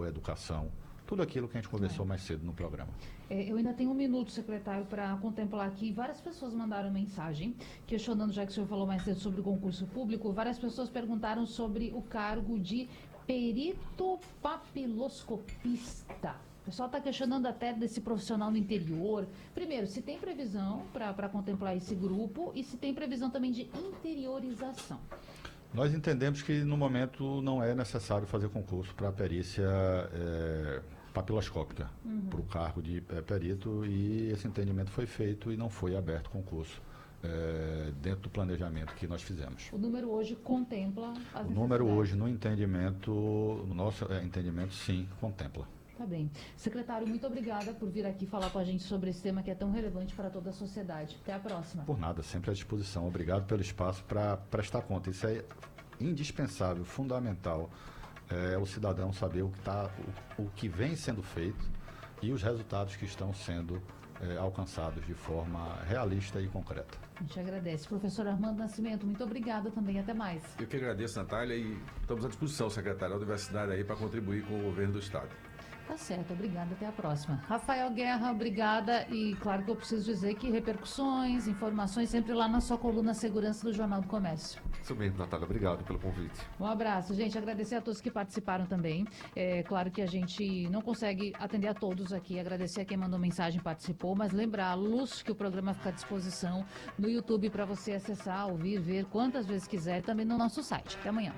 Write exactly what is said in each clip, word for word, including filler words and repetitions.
boa educação, tudo aquilo que a gente conversou é. mais cedo no programa. É, eu ainda tenho um minuto, secretário, para contemplar aqui. Várias pessoas mandaram mensagem questionando, já que o senhor falou mais cedo sobre o concurso público, várias pessoas perguntaram sobre o cargo de perito papiloscopista. O pessoal está questionando até desse profissional no interior. Primeiro, se tem previsão para contemplar esse grupo e se tem previsão também de interiorização. Nós entendemos que no momento não é necessário fazer concurso para a perícia é, papiloscópica, uhum. para o cargo de é, perito, e esse entendimento foi feito e não foi aberto concurso é, dentro do planejamento que nós fizemos. O número hoje contempla as O número hoje, no entendimento, no nosso é, entendimento, sim, contempla. Tá bem. Secretário, muito obrigada por vir aqui falar com a gente sobre esse tema que é tão relevante para toda a sociedade. Até a próxima. Por nada, sempre à disposição. Obrigado pelo espaço para prestar conta. Isso é indispensável, fundamental. É o cidadão saber o que, tá, o, o que vem sendo feito e os resultados que estão sendo é, alcançados de forma realista e concreta. A gente agradece. Professor Armando Nascimento, muito obrigada também. Até mais. Eu que agradeço, Natália, e estamos à disposição, secretário da Universidade, aí para contribuir com o governo do Estado. Tá certo, obrigada, até a próxima. Rafael Guerra, obrigada, e claro que eu preciso dizer que repercussões, informações sempre lá na sua coluna Segurança do Jornal do Comércio. Isso mesmo, Natália, obrigado pelo convite. Um abraço, gente, agradecer a todos que participaram também. É claro que a gente não consegue atender a todos aqui, agradecer a quem mandou mensagem e participou, mas lembrá-los que o programa fica à disposição no YouTube para você acessar, ouvir, ver quantas vezes quiser, também no nosso site. Até amanhã.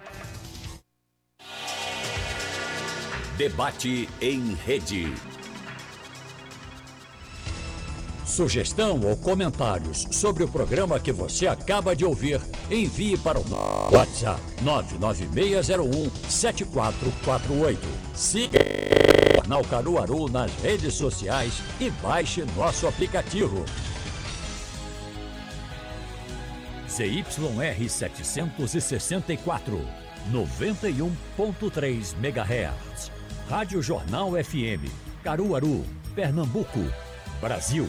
Debate em rede. Sugestão ou comentários sobre o programa que você acaba de ouvir, envie para o WhatsApp nove nove seis zero um sete quatro quatro oito. Siga o Jornal Caruaru nas redes sociais e baixe nosso aplicativo. Z Y R setecentos e sessenta e quatro, noventa e um ponto três megahertz. Rádio Jornal F M, Caruaru, Pernambuco, Brasil.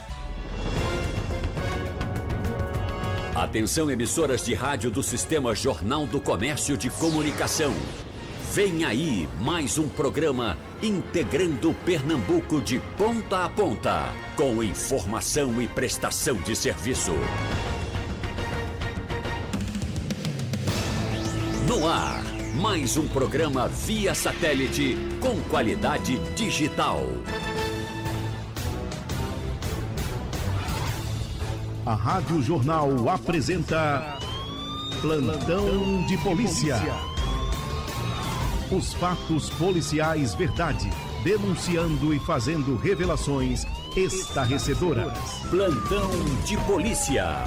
Atenção, emissoras de rádio do Sistema Jornal do Comércio de Comunicação. Vem aí mais um programa integrando Pernambuco de ponta a ponta, com informação e prestação de serviço. No ar, mais um programa via satélite com qualidade digital. A Rádio Jornal apresenta Plantão de Polícia. Os fatos policiais verdade, denunciando e fazendo revelações estarrecedoras. Plantão de Polícia.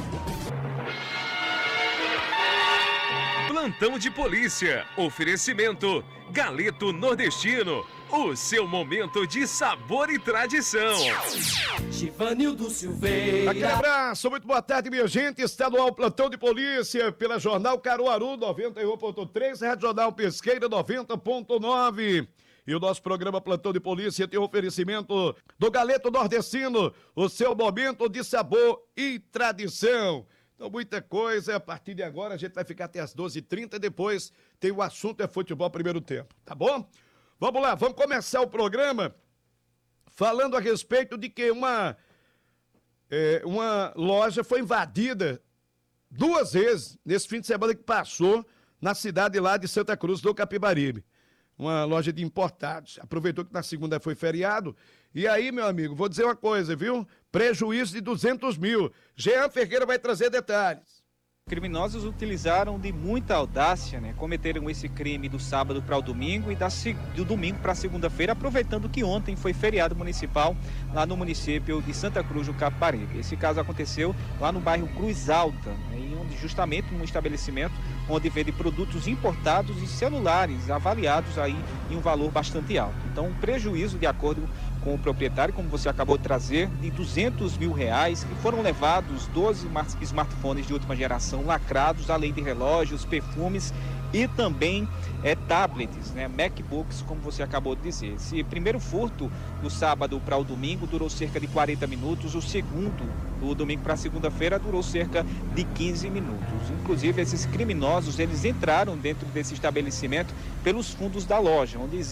Plantão de Polícia. Oferecimento Galeto Nordestino. O seu momento de sabor e tradição. Givanildo Silveira. Aquele abraço, muito boa tarde, minha gente. Está no ar Plantão de Polícia pela Jornal Caruaru noventa e um ponto três, Rádio Jornal Pesqueira noventa ponto nove. E o nosso programa Plantão de Polícia tem um oferecimento do Galeto Nordestino. O seu momento de sabor e tradição. Então, muita coisa. A partir de agora, a gente vai ficar até as doze e trinta. Depois tem o assunto é futebol primeiro tempo, tá bom? Vamos lá, vamos começar o programa falando a respeito de que uma, é, uma loja foi invadida duas vezes nesse fim de semana que passou na cidade lá de Santa Cruz do Capibaribe. Uma loja de importados. Aproveitou que na segunda foi feriado. E aí, meu amigo, vou dizer uma coisa, viu? Prejuízo de duzentos mil. Jean Ferreira vai trazer detalhes. Criminosos utilizaram de muita audácia, né? Cometeram esse crime do sábado para o domingo e da, do domingo para a segunda-feira, aproveitando que ontem foi feriado municipal lá no município de Santa Cruz do Capibaribe. Esse caso aconteceu lá no bairro Cruz Alta, né? Onde justamente um estabelecimento onde vende produtos importados e celulares avaliados aí em um valor bastante alto. Então, um prejuízo, de acordo com o proprietário, como você acabou de trazer, de duzentos mil reais, e foram levados doze smartphones de última geração lacrados, além de relógios, perfumes e também é, tablets, né, MacBooks, como você acabou de dizer. Esse primeiro furto do sábado para o domingo durou cerca de quarenta minutos, o segundo, do domingo para a segunda-feira, durou cerca de quinze minutos. Inclusive, esses criminosos, eles entraram dentro desse estabelecimento pelos fundos da loja, onde